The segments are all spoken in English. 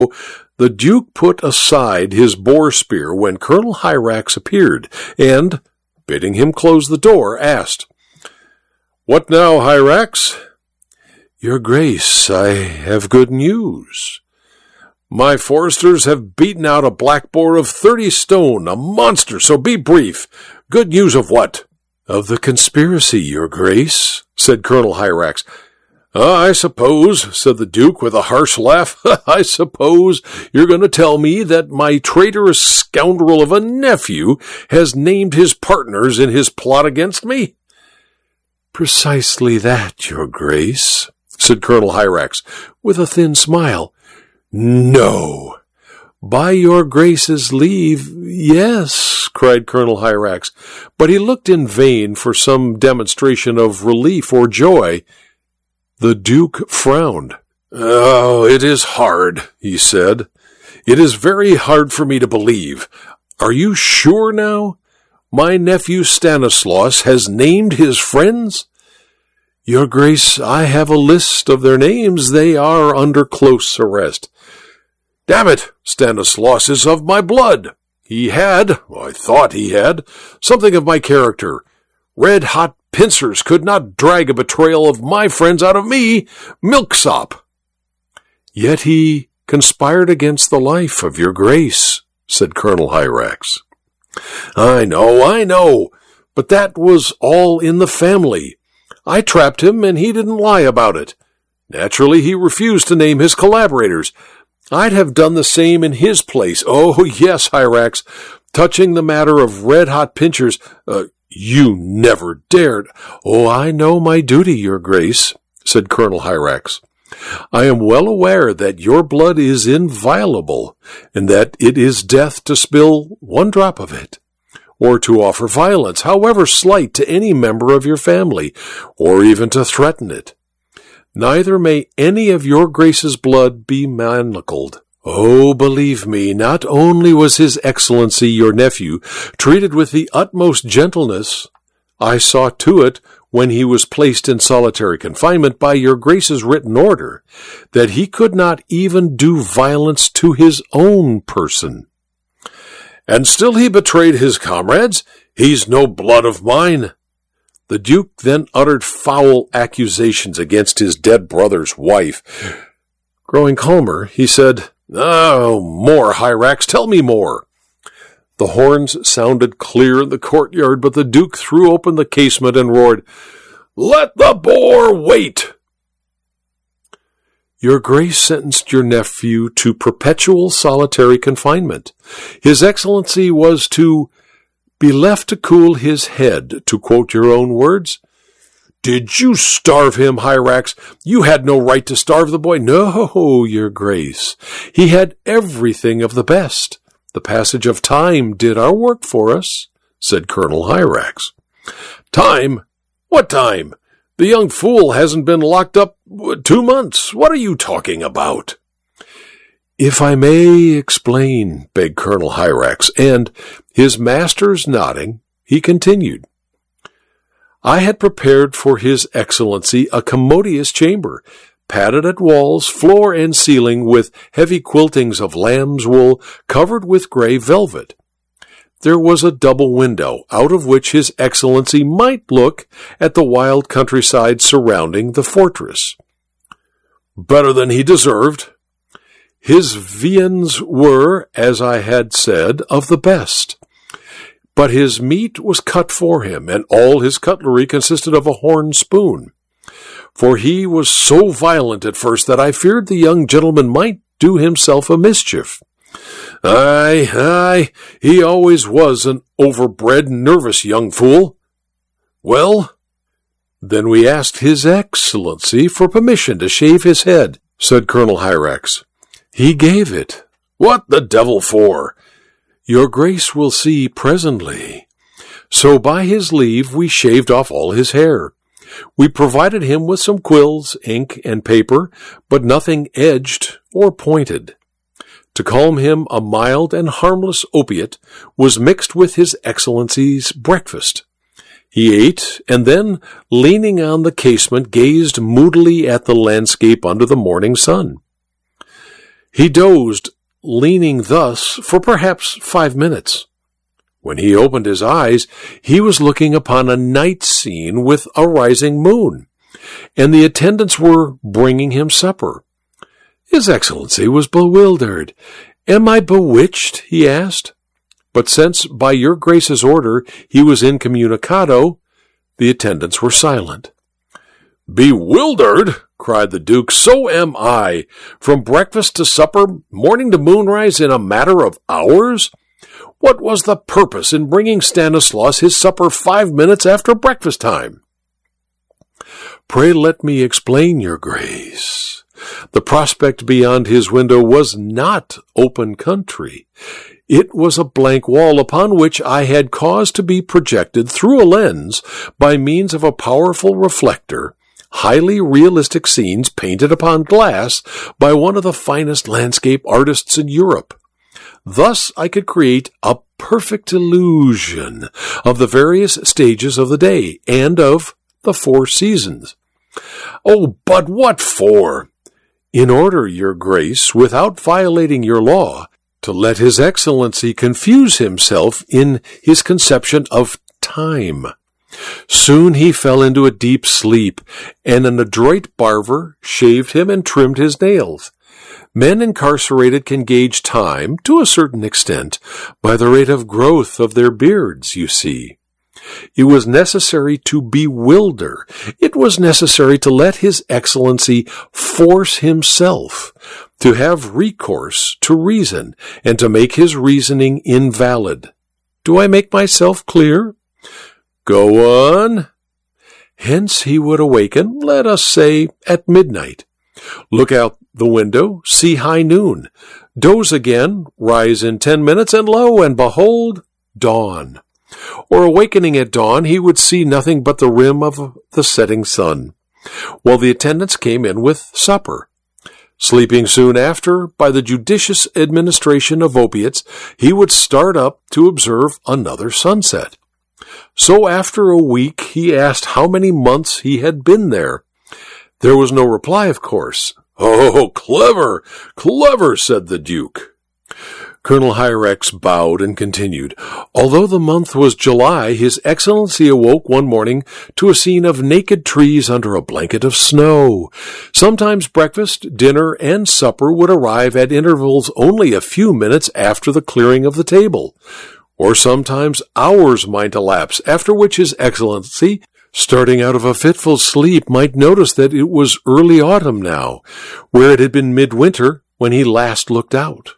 The Duke put aside his boar spear when Colonel Hyrax appeared, and, bidding him close the door, asked, "What now, Hyrax?" "Your Grace, I have good news. My foresters have beaten out a black boar of 30 stone, a monster, so be brief. Good news of what?" "Of the conspiracy, Your Grace," said Colonel Hyrax. "I suppose," said the Duke with a harsh laugh, "I suppose you're going to tell me that my traitorous scoundrel of a nephew has named his partners in his plot against me?" "Precisely that, Your Grace," said Colonel Hyrax, with a thin smile. "No." "By Your Grace's leave, yes," cried Colonel Hyrax, but he looked in vain for some demonstration of relief or joy. The Duke frowned. "Oh, it is hard," he said. "It is very hard for me to believe. Are you sure now? My nephew Stanislaus has named his friends?" "Your Grace, I have a list of their names. They are under close arrest." "Damn it, Stanislaus is of my blood. He had, I thought he had, something of my character. Red-hot pincers could not drag a betrayal of my friends out of me, milksop." "Yet he conspired against the life of Your Grace," said Colonel Hyrax. I know, but that was all in the family. I trapped him, and he didn't lie about it. Naturally, he refused to name his collaborators. I'd have done the same in his place. Oh, yes, Hyrax, touching the matter of red-hot pincers, you never dared." "Oh, I know my duty, Your Grace," said Colonel Hyrax. "I am well aware that your blood is inviolable, and that it is death to spill one drop of it, or to offer violence, however slight, to any member of your family, or even to threaten it. Neither may any of Your Grace's blood be manacled. Oh, believe me, not only was His Excellency, your nephew, treated with the utmost gentleness, I saw to it, when he was placed in solitary confinement by Your Grace's written order, that he could not even do violence to his own person." "And still he betrayed his comrades? He's no blood of mine." The Duke then uttered foul accusations against his dead brother's wife. Growing calmer, he said, "Oh, more, Hyrax, tell me more." The horns sounded clear in the courtyard, but the Duke threw open the casement and roared, "Let the boar wait!" "Your Grace sentenced your nephew to perpetual solitary confinement. His Excellency was to be left to cool his head, to quote your own words." "Did you starve him, Hyrax? You had no right to starve the boy." "No, Your Grace. He had everything of the best. The passage of time did our work for us," said Colonel Hyrax. "Time? What time? The young fool hasn't been locked up 2 months. What are you talking about?" "If I may explain," begged Colonel Hyrax, and, his masters nodding, he continued. "I had prepared for His Excellency a commodious chamber, padded at walls, floor, and ceiling with heavy quiltings of lamb's wool covered with gray velvet. There was a double window, out of which His Excellency might look at the wild countryside surrounding the fortress." "Better than he deserved." "His viands were, as I had said, of the best. But his meat was cut for him, and all his cutlery consisted of a horn spoon. For he was so violent at first that I feared the young gentleman might do himself a mischief." Aye, he always was an overbred, nervous young fool." "Well?" "Then we asked His Excellency for permission to shave his head," said Colonel Hyrax. "He gave it." "What the devil for?" "Your Grace will see presently. So by his leave we shaved off all his hair. We provided him with some quills, ink, and paper, but nothing edged or pointed. To calm him, a mild and harmless opiate was mixed with His Excellency's breakfast. He ate, and then, leaning on the casement, gazed moodily at the landscape under the morning sun. He dozed, leaning thus for perhaps 5 minutes. When he opened his eyes, he was looking upon a night scene with a rising moon, and the attendants were bringing him supper. His Excellency was bewildered. "Am I bewitched?" he asked. But since, by your Grace's order, he was incommunicado, the attendants were silent. "Bewildered?" cried the Duke. "So am I. From breakfast to supper, morning to moonrise, in a matter of hours? What was the purpose in bringing Stanislaus his supper 5 minutes after breakfast time?" "Pray let me explain, your Grace. The prospect beyond his window was not open country. It was a blank wall upon which I had caused to be projected through a lens, by means of a powerful reflector, highly realistic scenes painted upon glass by one of the finest landscape artists in Europe. Thus I could create a perfect illusion of the various stages of the day and of the 4 seasons." "Oh, but what for?" "In order, your Grace, without violating your law, to let His Excellency confuse himself in his conception of time." Soon he fell into a deep sleep, and an adroit barber shaved him and trimmed his nails. Men incarcerated can gauge time, to a certain extent, by the rate of growth of their beards, you see. It was necessary to bewilder. It was necessary to let His Excellency force himself to have recourse to reason, and to make his reasoning invalid. Do I make myself clear? Go on. Hence he would awaken, let us say, at midnight. Look out the window, see high noon. Doze again, rise in 10 minutes, and lo, and behold, dawn. Or awakening at dawn, he would see nothing but the rim of the setting sun, while the attendants came in with supper. Sleeping soon after, by the judicious administration of opiates, he would start up to observe another sunset. So after a week he asked how many months he had been there. There was no reply, of course. "Oh, clever, clever," said the Duke. Colonel Hyrax bowed and continued. Although the month was July, His Excellency awoke one morning to a scene of naked trees under a blanket of snow. Sometimes breakfast, dinner, and supper would arrive at intervals only a few minutes after the clearing of the table, or sometimes hours might elapse, after which His Excellency, starting out of a fitful sleep, might notice that it was early autumn now, where it had been midwinter when he last looked out.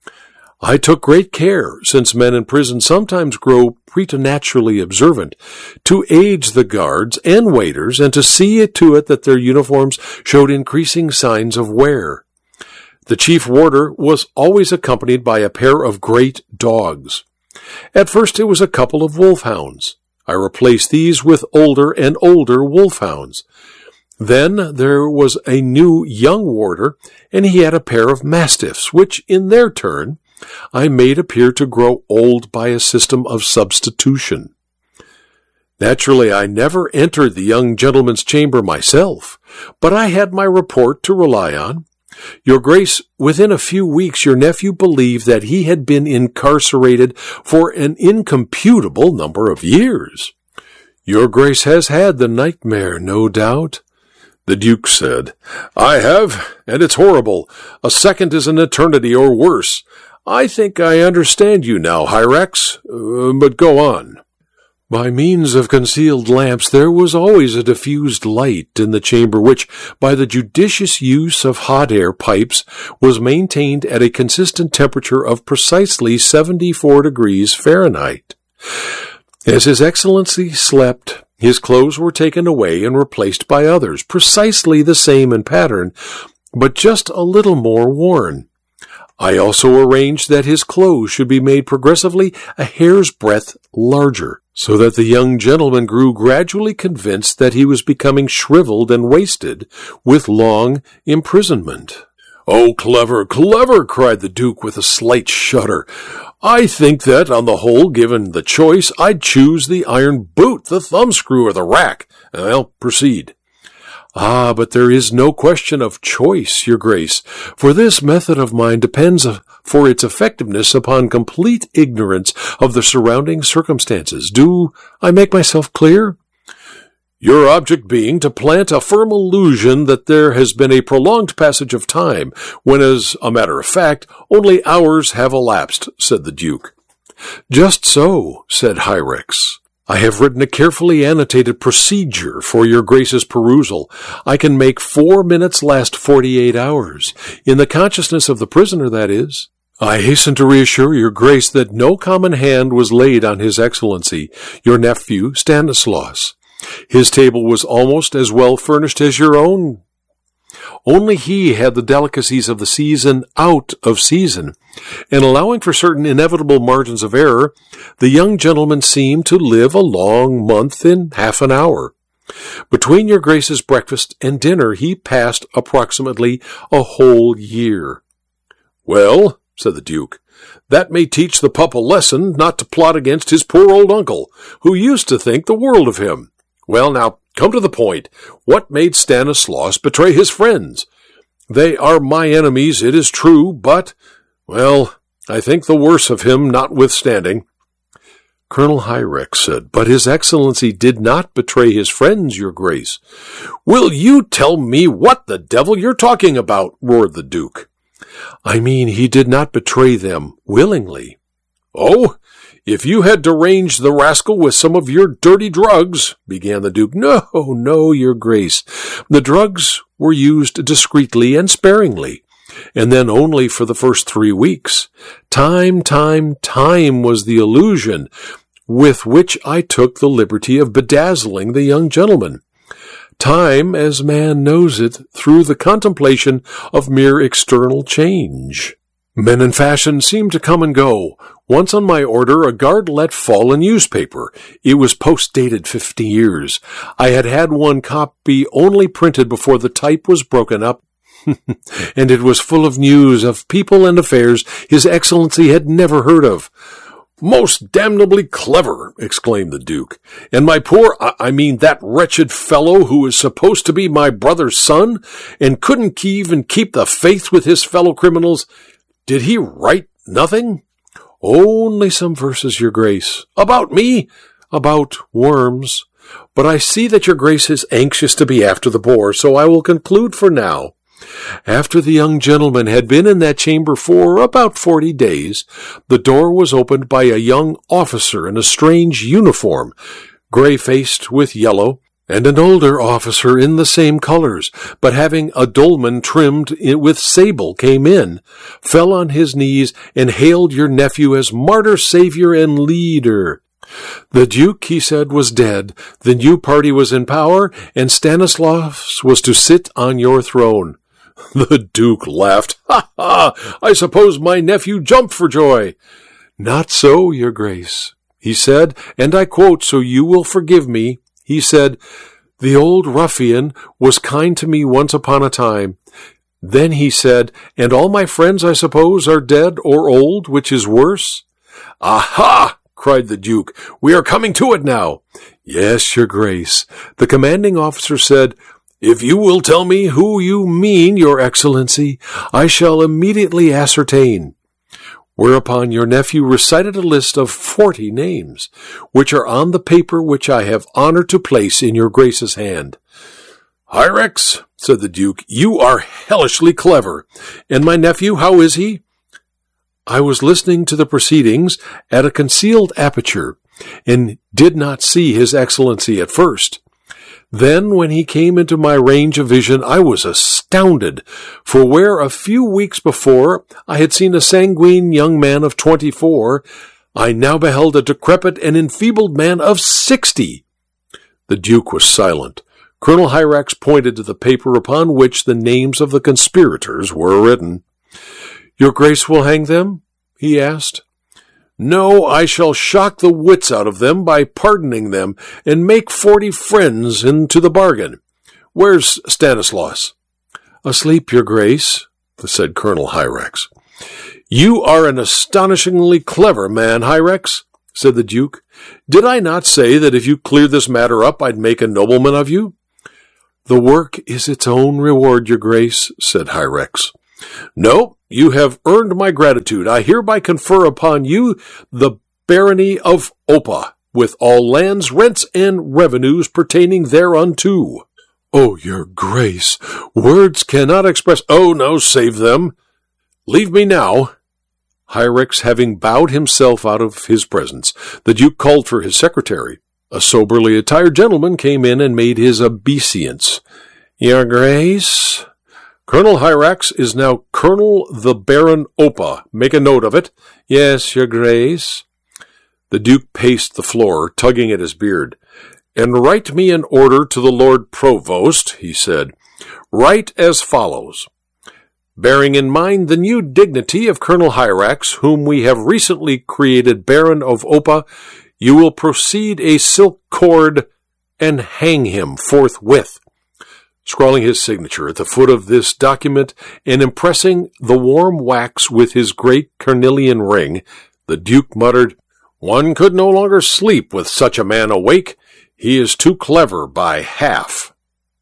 I took great care, since men in prison sometimes grow preternaturally observant, to age the guards and waiters, and to see to it that their uniforms showed increasing signs of wear. The chief warder was always accompanied by a pair of great dogs. At first it was a couple of wolfhounds. I replaced these with older and older wolfhounds. Then there was a new young warder, and he had a pair of mastiffs, which, in their turn, I made appear to grow old by a system of substitution. Naturally, I never entered the young gentleman's chamber myself, but I had my report to rely on. Your Grace, within a few weeks your nephew believed that he had been incarcerated for an incomputable number of years. Your Grace has had the nightmare, no doubt. The Duke said, "I have, and it's horrible. A second is an eternity or worse. I think I understand you now, Hyrax, but go on." By means of concealed lamps there was always a diffused light in the chamber which, by the judicious use of hot air pipes, was maintained at a consistent temperature of precisely 74 degrees Fahrenheit. As His Excellency slept, his clothes were taken away and replaced by others, precisely the same in pattern, but just a little more worn. I also arranged that his clothes should be made progressively a hair's breadth larger, so that the young gentleman grew gradually convinced that he was becoming shriveled and wasted with long imprisonment. "Oh, clever, clever!" cried the Duke with a slight shudder. "I think that, on the whole, given the choice, I'd choose the iron boot, the thumbscrew, or the rack. Well, proceed." Ah, but there is no question of choice, your grace, for this method of mine depends for its effectiveness upon complete ignorance of the surrounding circumstances. Do I make myself clear? Your object being to plant a firm illusion that there has been a prolonged passage of time, when, as a matter of fact, only hours have elapsed, said the Duke. Just so, said Hyrax. I have written a carefully annotated procedure for your grace's perusal. I can make 4 minutes last 48 hours, in the consciousness of the prisoner, that is. I hasten to reassure your grace that no common hand was laid on his excellency, your nephew Stanislaus. His table was almost as well furnished as your own. Only he had the delicacies of the season out of season, and allowing for certain inevitable margins of error, the young gentleman seemed to live a long month in half an hour. Between your grace's breakfast and dinner he passed approximately a whole year. Well, said the Duke, that may teach the pup a lesson not to plot against his poor old uncle, who used to think the world of him. Well, now, come to the point. What made Stanislaus betray his friends? They are my enemies, it is true, but, well, I think the worse of him notwithstanding. Colonel Hyrax said, but his excellency did not betray his friends, your grace. Will you tell me what the devil you're talking about? Roared the Duke. I mean, he did not betray them willingly. Oh, if you had deranged the rascal with some of your dirty drugs, began the Duke. No, your grace. The drugs were used discreetly and sparingly, and then only for the first 3 weeks. Time was the illusion with which I took the liberty of bedazzling the young gentleman. Time, as man knows it, through the contemplation of mere external change. Men and fashion seem to come and go. Once on my order, a guard let fall a newspaper. It was post-dated 50 years. I had had one copy only printed before the type was broken up, and it was full of news of people and affairs His Excellency had never heard of. Most damnably clever, exclaimed the Duke. And my poor, I mean that wretched fellow who is supposed to be my brother's son, and couldn't even keep the faith with his fellow criminals, did he write nothing? Only some verses, your grace. About me? About worms. But I see that your grace is anxious to be after the boar, so I will conclude for now. After the young gentleman had been in that chamber for about 40 days, the door was opened by a young officer in a strange uniform, gray-faced with yellow, and an older officer in the same colors, but having a dolman trimmed with sable, came in, fell on his knees, and hailed your nephew as martyr, savior, and leader. The Duke, he said, was dead, the new party was in power, and Stanislaus was to sit on your throne. The Duke laughed. Ha, ha! I suppose my nephew jumped for joy. Not so, your grace, he said, and I quote, so you will forgive me. He said, the old ruffian was kind to me once upon a time. Then he said, and all my friends, I suppose, are dead or old, which is worse? Aha! Cried the Duke. We are coming to it now. Yes, your grace. The commanding officer said, if you will tell me who you mean, your excellency, I shall immediately ascertain. Whereupon your nephew recited a list of 40 names, which are on the paper which I have honor to place in your grace's hand. Hyrax, said the Duke, you are hellishly clever. And my nephew, how is he? I was listening to the proceedings at a concealed aperture, and did not see His Excellency at first. Then, when he came into my range of vision, I was astounded, for where a few weeks before I had seen a sanguine young man of 24, I now beheld a decrepit and enfeebled man of 60. The Duke was silent. Colonel Hyrax pointed to the paper upon which the names of the conspirators were written. Your grace will hang them? He asked. No, I shall shock the wits out of them by pardoning them, and make 40 friends into the bargain. Where's Stanislaus? Asleep, your grace, said Colonel Hyrax. You are an astonishingly clever man, Hyrax, said the Duke. Did I not say that if you cleared this matter up, I'd make a nobleman of you? The work is its own reward, your grace, said Hyrax. No, you have earned my gratitude. I hereby confer upon you the barony of Opa, with all lands, rents, and revenues pertaining thereunto. Oh, your grace, words cannot express— Oh, no, save them. Leave me now. Hyrax having bowed himself out of his presence, the Duke called for his secretary. A soberly attired gentleman came in and made his obeisance. Your grace, Colonel Hyrax is now Colonel the Baron Opa. Make a note of it. Yes, your grace. The Duke paced the floor, tugging at his beard. And write me an order to the Lord Provost, he said. Write as follows. Bearing in mind the new dignity of Colonel Hyrax, whom we have recently created Baron of Opa, you will proceed a silk cord and hang him forthwith. Scrawling his signature at the foot of this document and impressing the warm wax with his great carnelian ring, the Duke muttered, One could no longer sleep with such a man awake. He is too clever by half.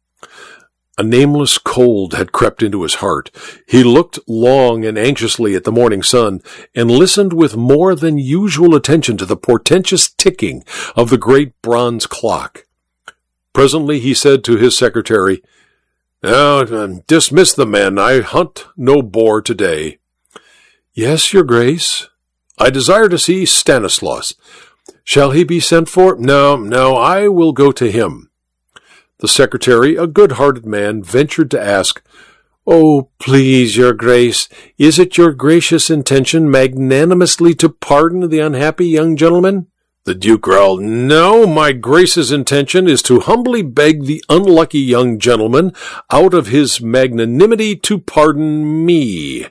A nameless cold had crept into his heart. He looked long and anxiously at the morning sun, and listened with more than usual attention to the portentous ticking of the great bronze clock. Presently he said to his secretary, Now, dismiss the men. I hunt no boar today. Yes, your grace. I desire to see Stanislaus. Shall he be sent for? No, I will go to him. The secretary, a good-hearted man, ventured to ask, Oh, please, your grace, is it your gracious intention magnanimously to pardon the unhappy young gentleman? The Duke growled, No, my grace's intention is to humbly beg the unlucky young gentleman out of his magnanimity to pardon me.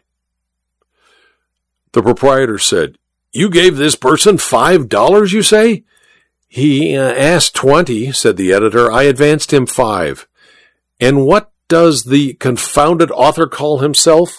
The proprietor said, You gave this person $5, you say? He asked 20, said the editor. I advanced him 5. And what does the confounded author call himself?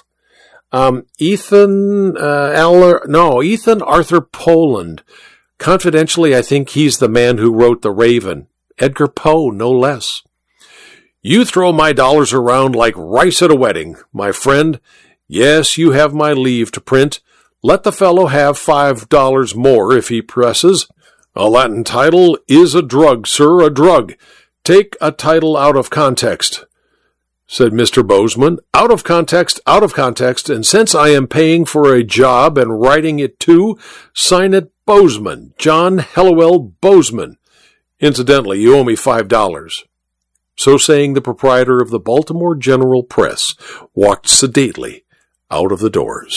Ethan Arthur Poland. Confidentially, I think he's the man who wrote The Raven. Edgar Poe, no less. You throw my dollars around like rice at a wedding, my friend. Yes, you have my leave to print. Let the fellow have $5 more if he presses. A Latin title is a drug, sir, a drug. Take a title out of context, said Mr. Bozeman. Out of context, and since I am paying for a job and writing it too, sign it Bozeman, John Hellowell Bozeman. Incidentally, you owe me $5. So saying, the proprietor of the Baltimore General Press walked sedately out of the doors.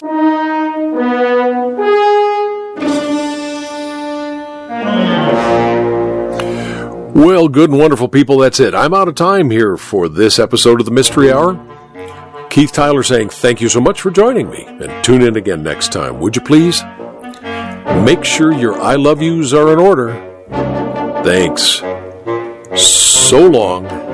Well, good and wonderful people, that's it. I'm out of time here for this episode of the Mystery Hour. Keith Tyler saying thank you so much for joining me, and tune in again next time, would you please? Make sure your I love yous are in order. Thanks. So long.